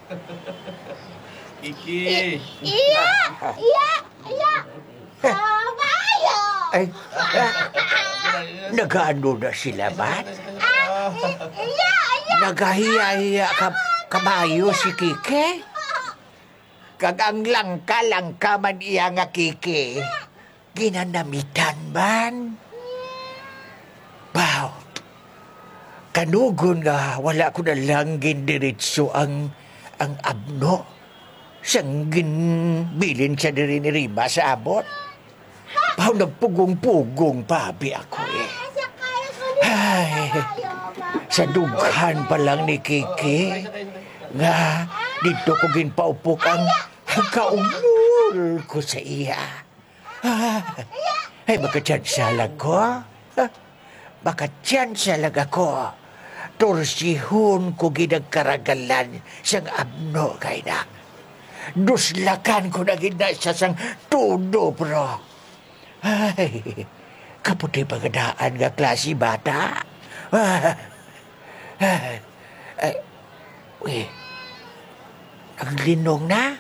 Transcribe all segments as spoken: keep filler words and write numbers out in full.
Kiki! Iya! Iya! Iya! Kabayo! Ay, ah, nag-ano na sila, man? Iya! Iya! Nagahiya-hiya ka, kabayo si Kike? Kagang langka-langka man iya nga Kike. Ginanamitan man. Baw, kanugon nga wala ko na lang gindiritso ang ang abno. Siyang ginbilin siya diri ni Rima sa abot. Baw, nagpugong-pugong pabi ako eh. Ay, sa dughan pa lang ni Kiki, nga dito ko ginpaupok ang kaumul ko sa iya. Ah, ay, baka tiyan salag ko? Ah, baka tiyan salag ako. Torsihon ko ginagkaragalan siyang abno kay na. Duslakan ko na gina siya sang tudo, bro. Ay, kaputi pagadaan nga klase bata. Ah, ay, ay, uy, ang linong na.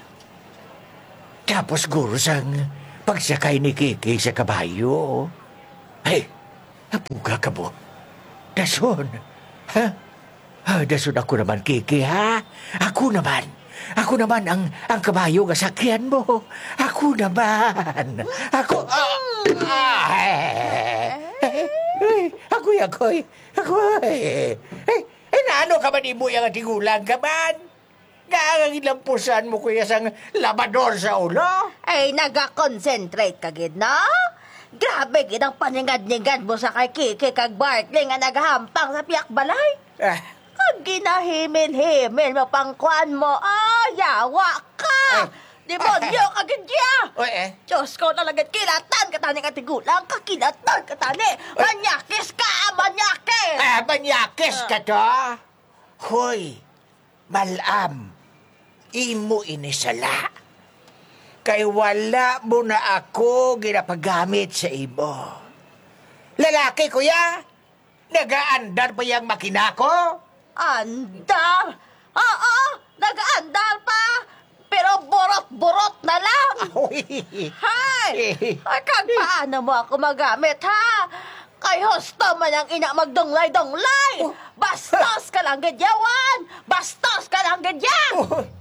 Tapos guro sang pagsakay ni Kiki sa kabayo. Ay, napuga ka mo. Dason. Ha? Ah, dason ako naman, Kiki, ha? Ako naman. Ako naman ang ang kabayo nga sakyan mo. Ako naman. Ako... Ah, ay, ay, ako'y, ako'y, ako'y. Eh, eh, naano ka man mo yung tigulang ka man? Nga ilampusan mo kuya sang labador sa ulo? Ay, naga-concentrate ka, gid, no? Grabe, gid ang paningad-ningad mo sa kay Kiki kag Bartley nga nagahampang sa piyak balay. Ah, Kag ginahimil-himil mo pangkuan mo, ah, yawa ka! Ay. Demonyo ka, gid ya! oy, eh. Diyos ko talaga, kilatan ka tani ka tigulang, kakilatan ka tani! Manyakis ka, manyakis! Ah, manyakis ka to? Hoy, malam, imo inisala. Kay wala mo na ako ginapagamit sa imo. Lalaki, kuya? Nagaandar pa yung makina ko? Andar! Oo, nag-andar pa! Pero burot-burot na lang! Uy. Hay! Ay, kag paano mo ako magamit, ha? Kay husto man ang ina magdunglay-dunglay! Bastos ka lang, gadyawan! Bastos ka lang, gadyan! Uy.